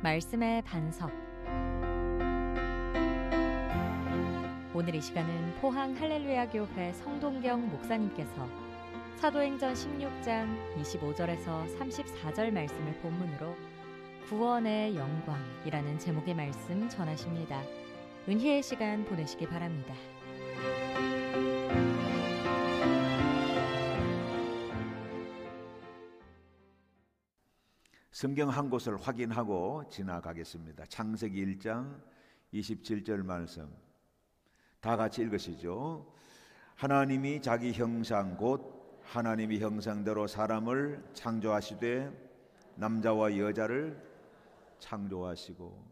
말씀의 반석. 오늘 이 시간은 포항 할렐루야 교회 성동경 목사님께서 사도행전 16장 25절에서 34절 말씀을 본문으로 구원의 영광이라는 제목의 말씀 전하십니다. 은혜의 시간 보내시기 바랍니다. 성경 한 곳을 확인하고 지나가겠습니다. 창세기 1장 27절 말씀 다 같이 읽으시죠. 하나님이 자기 형상 곧 하나님이 형상대로 사람을 창조하시되 남자와 여자를 창조하시고.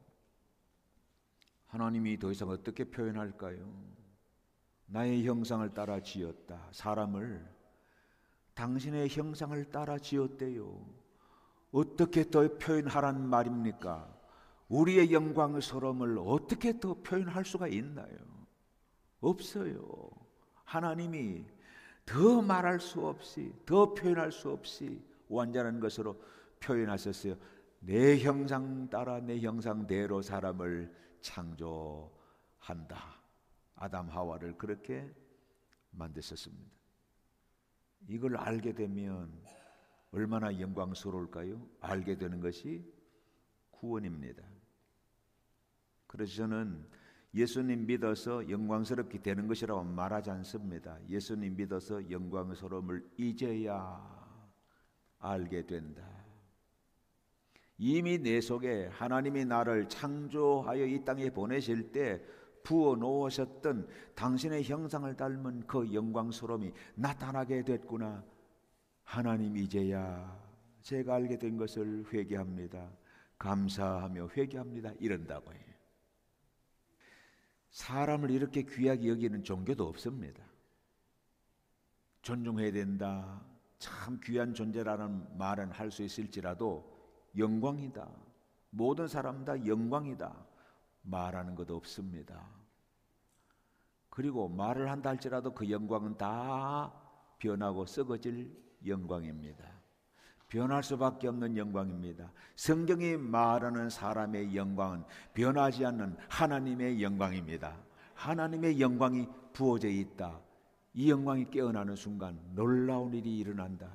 하나님이 더 이상 어떻게 표현할까요? 나의 형상을 따라 지었다. 사람을 당신의 형상을 따라 지었대요. 어떻게 더 표현하란 말입니까? 우리의 영광스러움을 어떻게 더 표현할 수가 있나요? 없어요. 하나님이 더 말할 수 없이, 더 표현할 수 없이 완전한 것으로 표현하셨어요. 내 형상 따라 내 형상대로 사람을 창조한다. 아담 하와를 그렇게 만드셨습니다. 이걸 알게 되면 얼마나 영광스러울까요? 알게 되는 것이 구원입니다. 그래서 저는 예수님 믿어서 영광스럽게 되는 것이라고 말하지 않습니다. 예수님 믿어서 영광스러움을 이제야 알게 된다. 이미 내 속에 하나님이 나를 창조하여 이 땅에 보내실 때 부어 놓으셨던 당신의 형상을 닮은 그 영광스러움이 나타나게 됐구나. 하나님 이제야 제가 알게 된 것을 회개합니다. 감사하며 회개합니다. 이런다고 해요. 사람을 이렇게 귀하게 여기는 종교도 없습니다. 존중해야 된다. 참 귀한 존재라는 말은 할 수 있을지라도 영광이다. 모든 사람 다 영광이다. 말하는 것도 없습니다. 그리고 말을 한다 할지라도 그 영광은 다 변하고 썩어질 영광입니다. 변할 수밖에 없는 영광입니다. 성경이 말하는 사람의 영광은 변하지 않는 하나님의 영광입니다. 하나님의 영광이 부어져 있다. 이 영광이 깨어나는 순간 놀라운 일이 일어난다.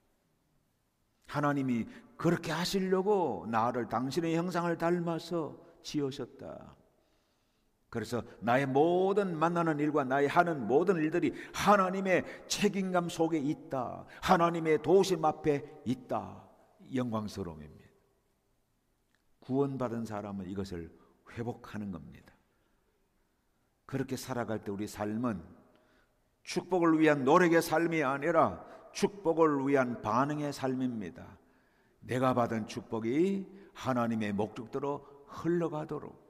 하나님이 그렇게 하시려고 나를 당신의 형상을 닮아서 지으셨다. 그래서 나의 모든 만나는 일과 나의 하는 모든 일들이 하나님의 책임감 속에 있다. 하나님의 도심 앞에 있다. 영광스러움입니다. 구원받은 사람은 이것을 회복하는 겁니다. 그렇게 살아갈 때 우리 삶은 축복을 위한 노력의 삶이 아니라 축복을 위한 반응의 삶입니다. 내가 받은 축복이 하나님의 목적대로 흘러가도록